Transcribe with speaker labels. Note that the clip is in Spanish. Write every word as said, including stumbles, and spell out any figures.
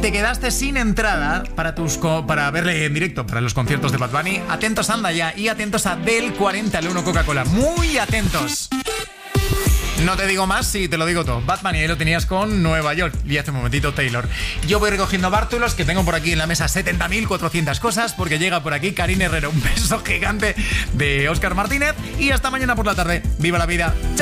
Speaker 1: te quedaste sin entrada para, tus co- para verle en directo para los conciertos de Bad Bunny, atentos a Anda Ya y atentos a Del cuarenta al uno Coca-Cola. Muy atentos. No te digo más si te lo digo todo. Bad Bunny, ahí lo tenías con Nueva York. Y hace un momentito Taylor. Yo voy recogiendo bártulos que tengo por aquí en la mesa setenta mil cuatrocientas cosas porque llega por aquí Karine Herrero. Un beso gigante de Óscar Martínez y hasta mañana por la tarde. ¡Viva la vida! ¡Chao!